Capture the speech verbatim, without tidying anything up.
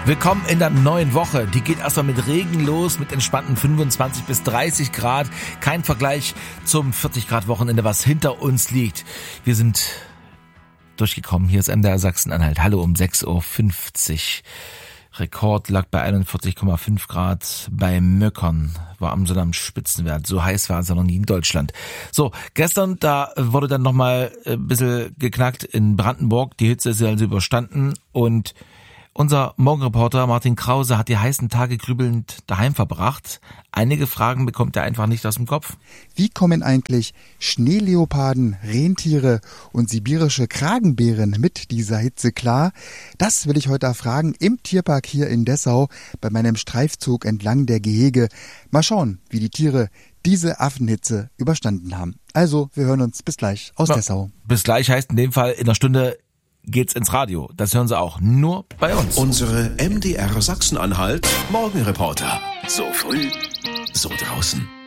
Willkommen in der neuen Woche. Die geht erstmal mit Regen los, mit entspannten fünfundzwanzig bis dreißig Grad. Kein Vergleich zum vierzig Grad Wochenende, was hinter uns liegt. Wir sind durchgekommen. Hier ist M D R Sachsen-Anhalt. Hallo um sechs Uhr fünfzig. Rekord lag bei einundvierzig Komma fünf Grad bei Möckern. War am Sonntag am Spitzenwert. So heiß war es ja noch nie in Deutschland. So, gestern, da wurde dann nochmal ein bisschen geknackt in Brandenburg. Die Hitze ist ja also überstanden und unser Morgenreporter Martin Krause hat die heißen Tage grübelnd daheim verbracht. Einige Fragen bekommt er einfach nicht aus dem Kopf. Wie kommen eigentlich Schneeleoparden, Rentiere und sibirische Kragenbären mit dieser Hitze klar? Das will ich heute erfragen im Tierpark hier in Dessau bei meinem Streifzug entlang der Gehege. Mal schauen, wie die Tiere diese Affenhitze überstanden haben. Also, wir hören uns bis gleich aus ja, Dessau. Bis gleich heißt in dem Fall in einer Stunde geht's ins Radio. Das hören Sie auch nur bei uns. Unsere M D R Sachsen-Anhalt Morgenreporter. So früh, so draußen.